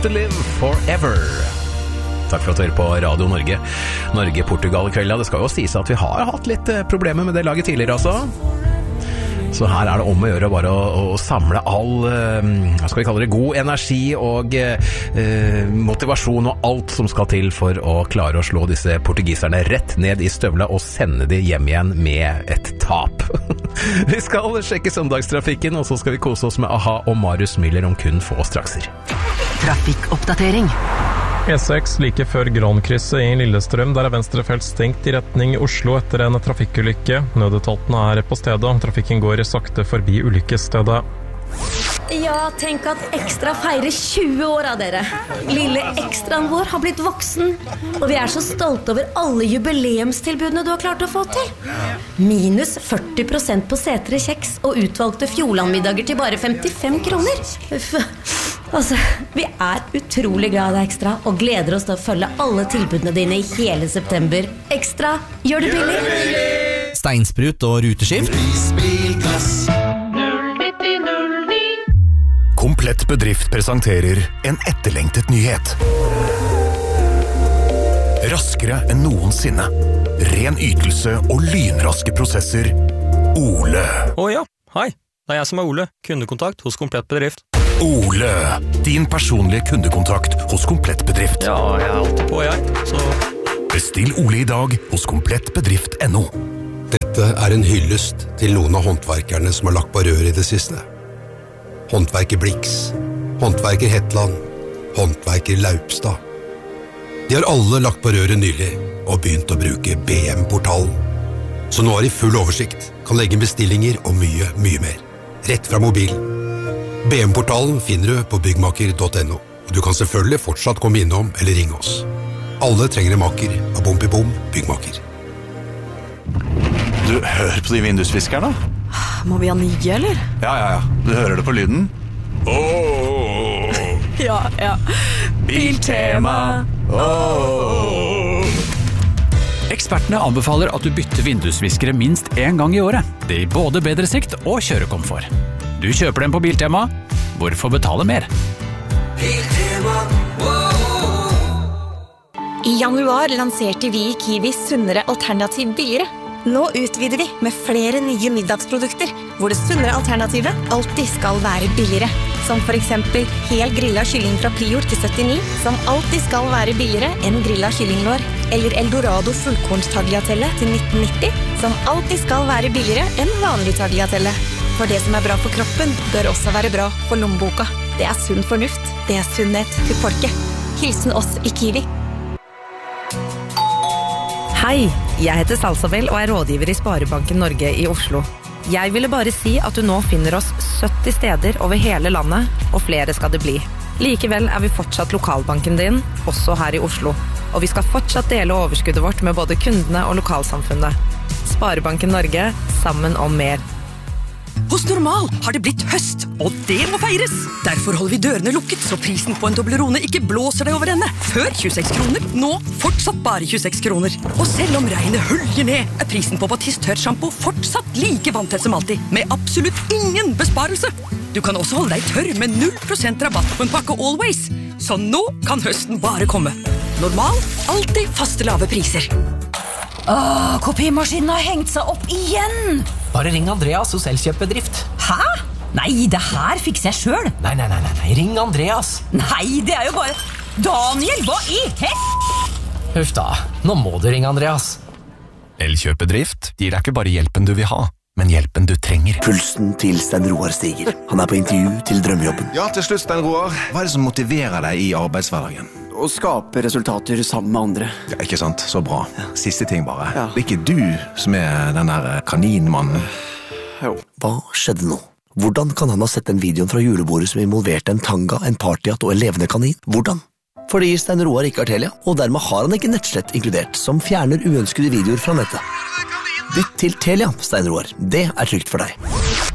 to Live Forever. Takk for at du hører på Radio Norge. Norge-Portugal i kveld. Det skal jo sies at vi har hatt litt problemer med det laget tidligere altså. Så her det om å gjøre bare å samle all, hva skal vi kalle det, god energi og motivasjon og alt som skal til for å klare å slå disse portugiserne rett ned i støvla og sende de hjem igjen med et tap. Vi skal sjekke søndagstrafikken, og så skal vi kose oss med A-ha og Marius Müller om kun få strakser. Trafikkoppdatering. E6 like før Grankrysset i Lillestrøm, der venstrefelt stengt i retning Oslo etter en trafikkulykke. Nødetatene på stedet, trafikken går sakte forbi ulykkesstedet. Ja, tenk at Ekstra feirer 20 år av dere. Lille Ekstraen vår har blitt voksen, og vi så stolte over alle jubileumstilbudene du har klart å få til. Minus 40% på setere kjeks og utvalgte Fjordlandmiddager til bare 55 kroner. Altså, vi utrolig glad i deg, Ekstra, og gleder oss til å følge alle tilbudene dine i hele september. Ekstra, gjør det billig! Steinsprut og ruteskift. Komplett Bedrift presenterer en etterlengtet nyhet. Raskere enn noensinne. Ren ytelse og lynraske prosesser. Ole. Ja, hei. Det jeg som Ole, kundekontakt hos Komplett Bedrift. Ole, din personlige kundekontakt hos Komplett Bedrift. Ja, jeg alltid på, så... Bestill Ole i dag hos komplettbedrift.no. Dette en hyllest til noen av håndverkerne som har lagt på rør i det siste. Håndverker Blix, håndverker Hetland, håndverker Laupstad. De har alle lagt på røret nylig og begynt å bruke BM-portalen. Så nå har de full oversikt, kan legge bestillinger og mye, mye mer. Rett fra mobilen. BM-portalen finner du på byggmaker.no, og du kan selvfølgelig fortsatt komme innom eller ringe oss. Alle trenger en maker av Bom Byggmaker. Du, hør på de vindusviskerne. Må vi ha nye, eller? Ja. Du hører det på lyden? Ja. Biltema. Ekspertene anbefaler at du bytter vindusviskere minst en gang i året. Det gir både bedre sikt og kjørekomfort. Du kjøper dem på Biltema. Hvorfor betale mer? Biltema. I januar lanserte vi i Kiwi sunnere alternativ billigere. Nå utvider vi med flere nye middagsprodukter, hvor det sunnere alternativet alltid skal være billigere. Som for eksempel hel grillet kylling fra Prior til 79, som alltid skal være billigere enn grillet kyllinglår. Eller Eldorado fullkornstagliatelle til 1990, som alltid skal være billigere enn vanlig tagliatelle. For det som bra for kroppen, bør også være bra for lommeboka. Det sunn fornuft, det sunnhet til folket. Hilsen oss i Kiwi. Hei, jeg heter Salsabel og rådgiver i Sparebanken Norge i Oslo. Jeg ville bare si at du nå finner oss 70 steder over hele landet, og flere skal det bli. Likevel vi fortsatt lokalbanken din, også her i Oslo. Og vi skal fortsatt dele overskuddet vårt med både kundene og lokalsamfunnet. Sparebanken Norge, sammen om mer. Hos Normal har det blitt høst, og det må feires. Derfor holder vi dørene lukket, så prisen på en Toblerone ikke blåser deg over ende. Før 26 kroner, nå fortsatt bare 26 kroner. Og selv om regnet hølger ned, prisen på Batiste tørrshampoo fortsatt like vanntett som alltid, med absolutt ingen besparelse. Du kan også holde deg tørr med 0% rabatt på en pakke Always. Så nå kan høsten bare komme. Normal, alltid faste lave priser. Kopimaskinen har hengt seg opp igjen. Bare ring Andreas hos Elkjøp-bedrift. Hæ? Nei, det her fikser jeg selv. Nei, ring Andreas. Nei, det jo bare... Daniel, hva i Huff da, nå må du ringe Andreas. Elkjøp-bedrift gir deg ikke bare hjelpen du vil ha, men hjelpen du trenger. Pulsen til Stein Roar stiger. Han på intervju til drømmejobben. Ja, til slutt, Stein Roar. Hva det som motiverer deg i arbeidshverdagen? Å skape resultater sammen med andre. Ja, ikke sant? Så bra. Siste ting bare. Ja. Det ikke du som den der kaninmannen. Jo. Hva skjedde nå? Hvordan kan han ha sett den videoen fra julebordet som involverte en tanga, en partyhatt og en levende kanin? Hvordan? Fordi Stein Roar ikke har Telia, og dermed har han ikke nettslett inkludert, som fjerner uønskede videoer fra nettet. Bytt til Telia, Stein Roar. Det trygt for deg.